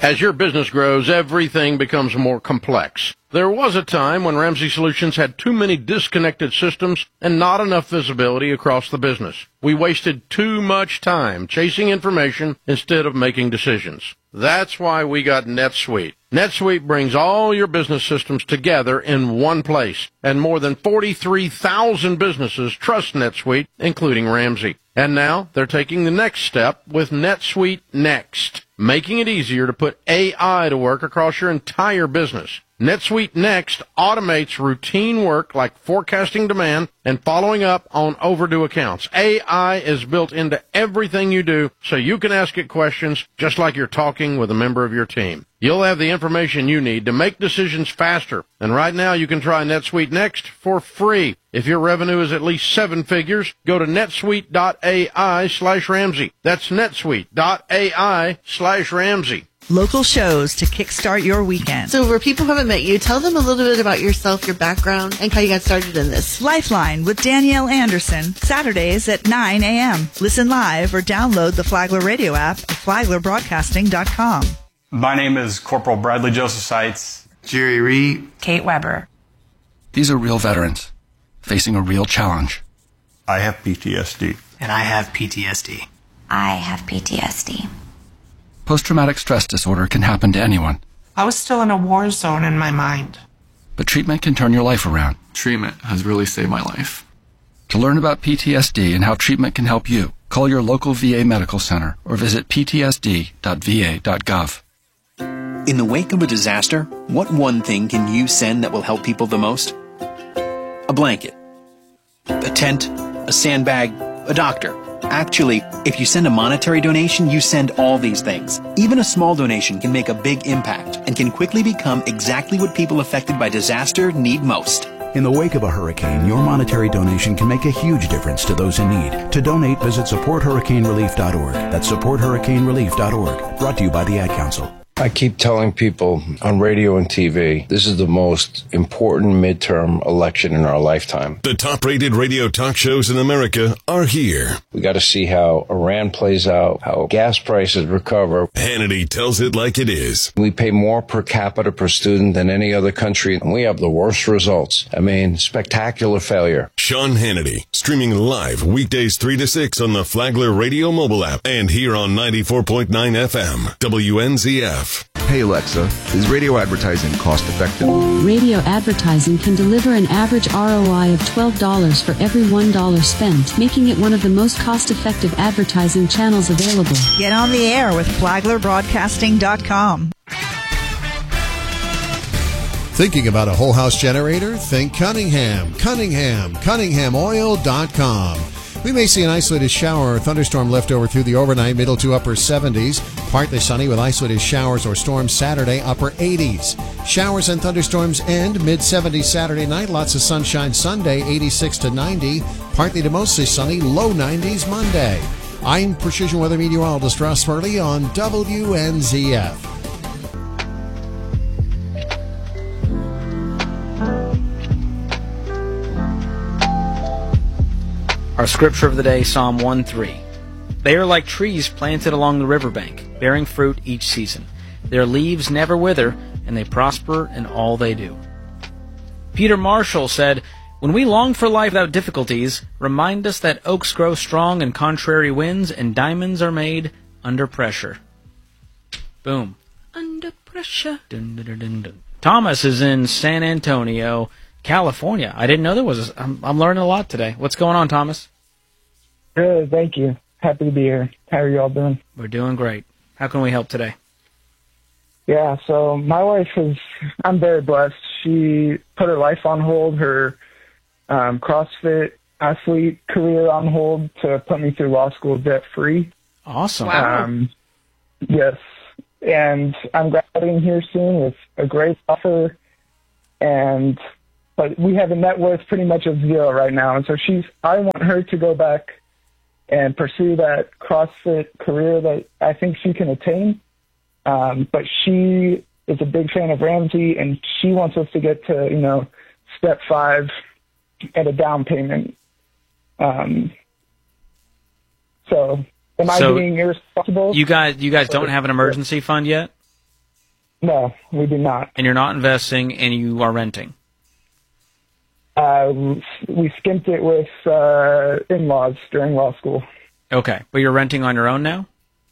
As your business grows, everything becomes more complex. There was a time when Ramsey Solutions had too many disconnected systems and not enough visibility across the business. We wasted too much time chasing information instead of making decisions. That's why we got NetSuite. NetSuite brings all your business systems together in one place, and more than 43,000 businesses trust NetSuite, including Ramsey. And now they're taking the next step with NetSuite Next, making it easier to put AI to work across your entire business. NetSuite Next automates routine work like forecasting demand and following up on overdue accounts. AI is built into everything you do, so you can ask it questions just like you're talking with a member of your team. You'll have the information you need to make decisions faster. And right now you can try NetSuite Next for free. If your revenue is at least 7 figures, go to netsuite.ai/Ramsey. That's netsuite.ai/Ramsey. Local shows to kickstart your weekend. So for people who haven't met you, tell them a little bit about yourself, your background, and how you got started in this. Lifeline with Danielle Anderson, Saturdays at 9 a.m. Listen live or download the Flagler radio app at flaglerbroadcasting.com. My name is Corporal Bradley Joseph Seitz. Jerry Reed. Kate Weber. These are real veterans facing a real challenge. I have PTSD. And I have PTSD. I have PTSD. Post-traumatic stress disorder can happen to anyone. I was still in a war zone in my mind. But treatment can turn your life around. Treatment has really saved my life. To learn about PTSD and how treatment can help you, call your local VA medical center or visit ptsd.va.gov. In the wake of a disaster, what one thing can you send that will help people the most? A blanket, a tent, a sandbag, a doctor. Actually, if you send a monetary donation, you send all these things. Even a small donation can make a big impact and can quickly become exactly what people affected by disaster need most. In the wake of a hurricane, your monetary donation can make a huge difference to those in need. To donate, visit supporthurricanerelief.org. That's supporthurricanerelief.org. Brought to you by the Ad Council. I keep telling people on radio and TV, this is the most important midterm election in our lifetime. The top-rated radio talk shows in America are here. We got to see how Iran plays out, how gas prices recover. Hannity tells it like it is. We pay more per capita per student than any other country, and we have the worst results. I mean, spectacular failure. Sean Hannity, streaming live weekdays 3 to 6 on the Flagler Radio mobile app and here on 94.9 FM, WNZF. Hey Alexa, is radio advertising cost effective? Radio advertising can deliver an average ROI of $12 for every $1 spent, making it one of the most cost-effective advertising channels available. Get on the air with flaglerbroadcasting.com. Thinking about a whole house generator? Think Cunningham. Cunninghamoil.com. We may see an isolated shower or thunderstorm leftover through the overnight, middle to upper 70s. Partly sunny with isolated showers or storms Saturday, upper 80s. Showers and thunderstorms end mid-70s Saturday night. Lots of sunshine Sunday, 86 to 90. Partly to mostly sunny, low 90s Monday. I'm Precision Weather Meteorologist Russ Murley on WNZF. Our scripture of the day, Psalm 1:3. They are like trees planted along the riverbank, bearing fruit each season. Their leaves never wither, and they prosper in all they do. Peter Marshall said, "When we long for life without difficulties, remind us that oaks grow strong in contrary winds, and diamonds are made under pressure." Boom. Under pressure. Dun, dun, dun, dun, dun. Thomas is in San Antonio, California. I didn't know there was I'm learning a lot today. What's going on, Thomas? Good, thank you. Happy to be here. How are you all doing? We're doing great. How can we help today? Yeah, so my wife I'm very blessed. She put her life on hold, her CrossFit athlete career on hold to put me through law school debt-free. Awesome. Wow. Yes, and I'm graduating here soon with a great offer, but we have a net worth pretty much of zero right now. And so I want her to go back and pursue that CrossFit career that I think she can attain. But she is a big fan of Ramsey, and she wants us to get to, step 5 at a down payment. So am I being irresponsible? You guys don't have an emergency fund yet? No, we do not. And you're not investing, and you are renting. We skimped it with in-laws during law school. Okay, but you're renting on your own now?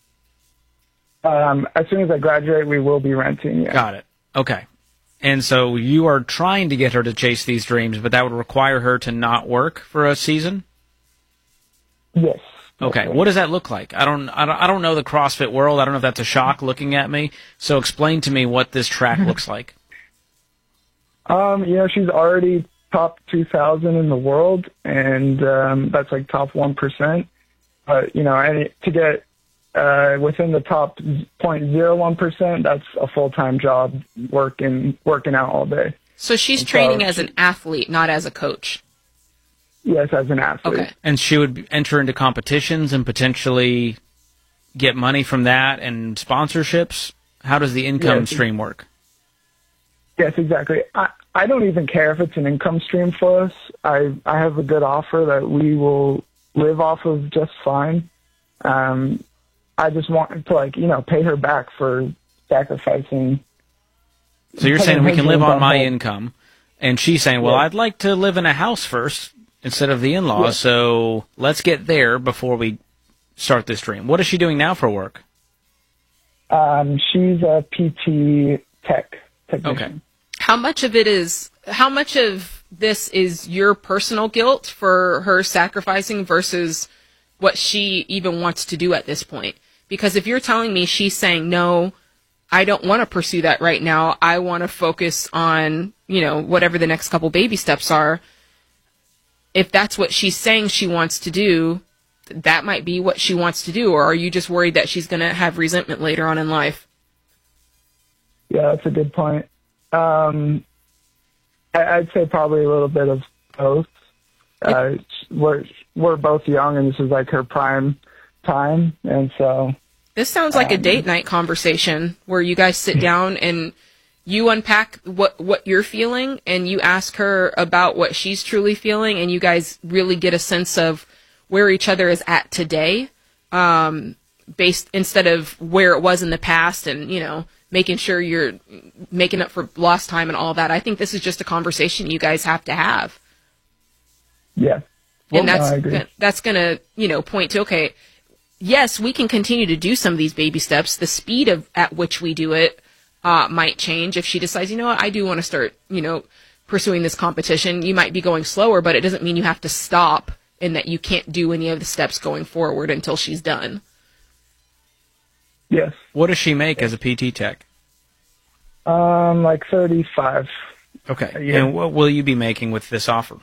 As soon as I graduate, we will be renting, yeah. Got it. Okay. And so you are trying to get her to chase these dreams, but that would require her to not work for a season? Yes. Okay. What does that look like? I don't know the CrossFit world. I don't know if that's a shock looking at me. So explain to me what this track looks like. She's already top 2,000 in the world, and that's like top 1%. But, to get within the top 0.01%, that's a full-time job working out all day. So she's training as an athlete, not as a coach. Yes, as an athlete. Okay. And she would enter into competitions and potentially get money from that and sponsorships? How does the income stream work? Yes, exactly. I don't even care if it's an income stream for us. I have a good offer that we will live off of just fine. I just want to, pay her back for sacrificing. So you're saying we can live on my income, and she's saying, well, I'd like to live in a house first instead of the in-laws, so let's get there before we start this dream. What is she doing now for work? She's a PT technician. Okay. How much of this is your personal guilt for her sacrificing versus what she even wants to do at this point? Because if you're telling me she's saying, no, I don't want to pursue that right now. I want to focus on, whatever the next couple baby steps are. If that's what she's saying she wants to do, that might be what she wants to do. Or are you just worried that she's going to have resentment later on in life? Yeah, that's a good point. I'd say probably a little bit of both. We're both young, and this is like her prime time, and so this sounds like a date night conversation where you guys sit down and you unpack what you're feeling, and you ask her about what she's truly feeling, and you guys really get a sense of where each other is at today, based instead of where it was in the past, and making sure you're making up for lost time and all that. I think this is just a conversation you guys have to have. Yeah. And that's going to, point to, okay, yes, we can continue to do some of these baby steps. The speed at which we do it might change. If she decides, what, I do want to start, pursuing this competition, you might be going slower, but it doesn't mean you have to stop and that you can't do any of the steps going forward until she's done. Yes. What does she make as a PT tech? Like 35. Okay. And what will you be making with this offer?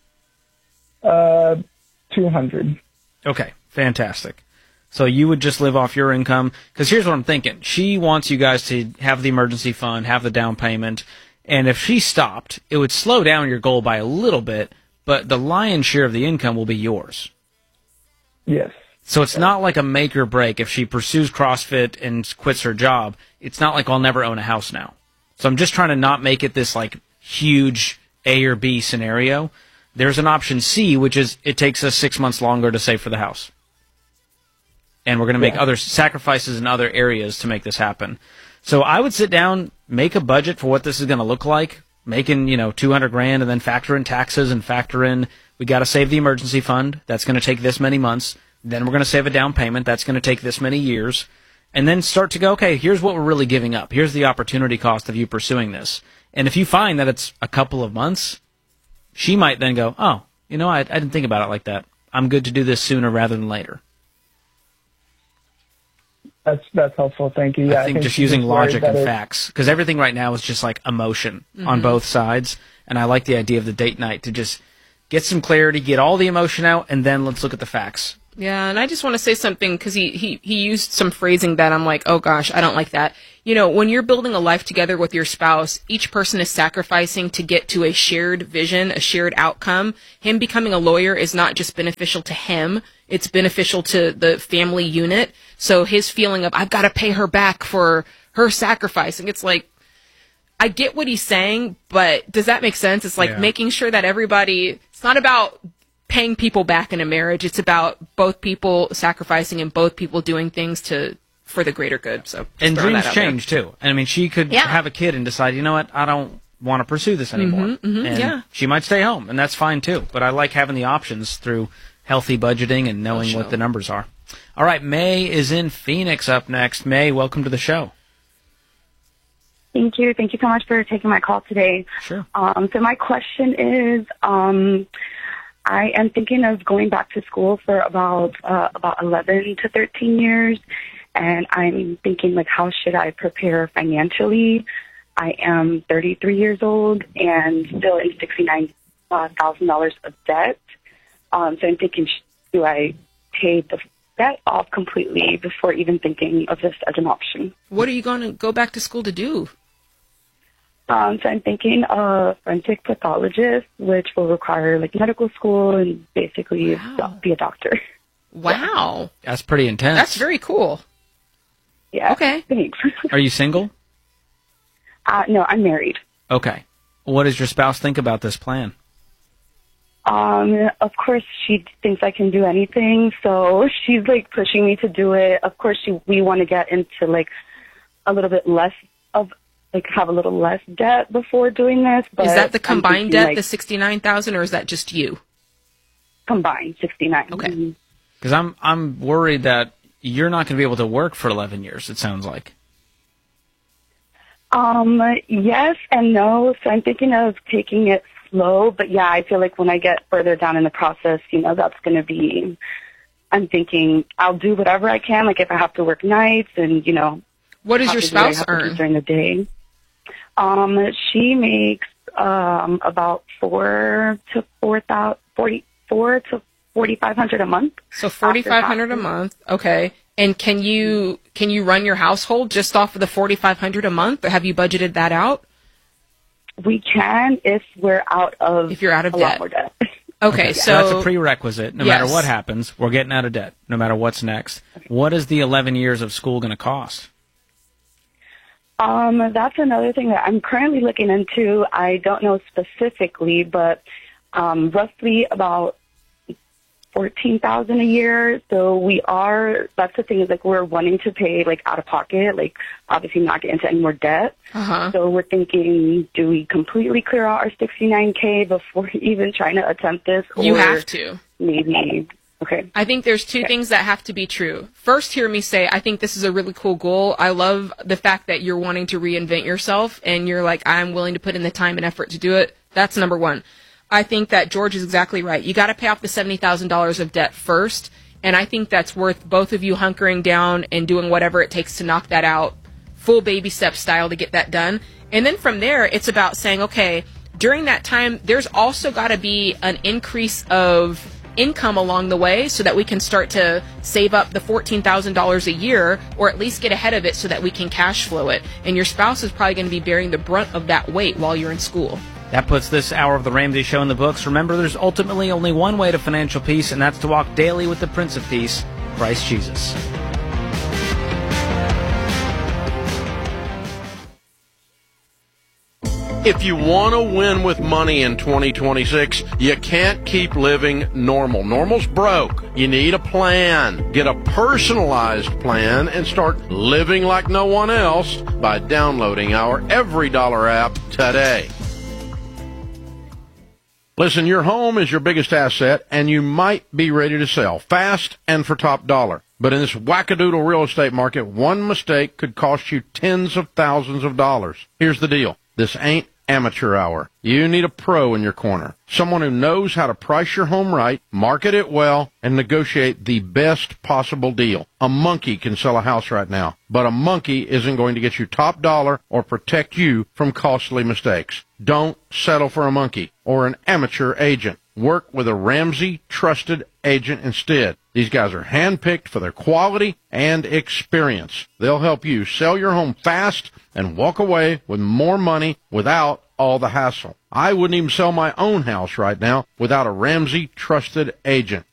200. Okay. Fantastic. So you would just live off your income? Because here's what I'm thinking. She wants you guys to have the emergency fund, have the down payment, and if she stopped, it would slow down your goal by a little bit, but the lion's share of the income will be yours. Yes. So it's not like a make or break. If she pursues CrossFit and quits her job, it's not like I'll never own a house now. So I'm just trying to not make it this like huge A or B scenario. There's an option C, which is it takes us 6 months longer to save for the house. And we're going to make other sacrifices in other areas to make this happen. So I would sit down, make a budget for what this is going to look like, making, $200,000 and then factor in taxes and factor in, we got to save the emergency fund. That's going to take this many months. Then we're going to save a down payment. That's going to take this many years. And then start to go, okay, here's what we're really giving up. Here's the opportunity cost of you pursuing this. And if you find that it's a couple of months, she might then go, oh, I didn't think about it like that. I'm good to do this sooner rather than later. That's helpful. Thank you. Yeah, I think just using logic and facts, because everything right now is just like emotion on both sides. And I like the idea of the date night to just get some clarity, get all the emotion out, and then let's look at the facts. Yeah, and I just want to say something because he used some phrasing that I'm like, oh gosh, I don't like that. When you're building a life together with your spouse, each person is sacrificing to get to a shared vision, a shared outcome. Him becoming a lawyer is not just beneficial to him, it's beneficial to the family unit. So his feeling of, I've got to pay her back for her sacrificing, it's like, I get what he's saying, but does that make sense? It's like making sure that everybody, it's not about paying people back in a marriage. It's about both people sacrificing and both people doing things for the greater good. So and throwing dreams that out there. change too. And I mean, she could have a kid and decide, you know what, I don't want to pursue this anymore. And she might stay home, and that's fine too. But I like having the options through healthy budgeting and knowing what the numbers are. All right, May is in Phoenix up next. May, welcome to the show. Thank you. Thank you so much for taking my call today. Sure. So my question is, I am thinking of going back to school for about 11 to 13 years, and I'm thinking, like, how should I prepare financially? I am 33 years old and still in $69,000 of debt. So I'm thinking, do I pay the debt off completely before even thinking of this as an option? What are you going to go back to school to do? So I'm thinking a forensic pathologist, which will require like medical school and basically be a doctor. Wow. That's pretty intense. That's very cool. Yeah. Okay. Thanks. Are you single? No, I'm married. Okay. What does your spouse think about this plan? Of course, she thinks I can do anything, so she's like pushing me to do it. Of course, we want to get into like a little bit less of like have a little less debt before doing this. But is that the combined debt, like, the $69,000, or is that just you? Combined, 69. Okay. Because I'm worried that you're not going to be able to work for 11 years. It sounds like. Yes and no. So I'm thinking of taking it slow, but yeah, I feel like when I get further down in the process, that's going to be, I'm thinking I'll do whatever I can. Like if I have to work nights and, what does your spouse earn during the day? She makes, about $4,500 to a month. So $4,500 a month. Okay. And can you run your household just off of the $4,500 a month, or have you budgeted that out? We can if you're out of debt. Lot more debt. Okay, so that's a prerequisite. No matter what happens, we're getting out of debt. No matter what's next. Okay. What is the 11 years of school going to cost? That's another thing that I'm currently looking into. I don't know specifically, but roughly about $14,000 a year. So that's the thing, is like we're wanting to pay like out of pocket, like obviously not get into any more debt. So we're thinking, do we completely clear out our $69K before even trying to attempt this? You have to. Maybe. Okay. I think there's two things that have to be true. First, hear me say, I think this is a really cool goal. I love the fact that you're wanting to reinvent yourself and you're like, I'm willing to put in the time and effort to do it. That's number one. I think that George is exactly right. You got to pay off the $70,000 of debt first, and I think that's worth both of you hunkering down and doing whatever it takes to knock that out, full baby step style, to get that done. And then from there, it's about saying, okay, during that time, there's also got to be an increase of income along the way so that we can start to save up the $14,000 a year, or at least get ahead of it so that we can cash flow it. And your spouse is probably going to be bearing the brunt of that weight while you're in school. That puts this hour of The Ramsey Show in the books. Remember, there's ultimately only one way to financial peace, and that's to walk daily with the Prince of Peace, Christ Jesus. If you want to win with money in 2026, you can't keep living normal. Normal's broke. You need a plan. Get a personalized plan and start living like no one else by downloading our Every Dollar app today. Listen, your home is your biggest asset, and you might be ready to sell fast and for top dollar. But in this wackadoodle real estate market, one mistake could cost you tens of thousands of dollars. Here's the deal. This ain't amateur hour. You need a pro in your corner. Someone who knows how to price your home right, market it well, and negotiate the best possible deal. A monkey can sell a house right now, but a monkey isn't going to get you top dollar or protect you from costly mistakes. Don't settle for a monkey or an amateur agent. Work with a Ramsey trusted agent instead. These guys are handpicked for their quality and experience. They'll help you sell your home fast and walk away with more money without all the hassle. I wouldn't even sell my own house right now without a Ramsey trusted agent.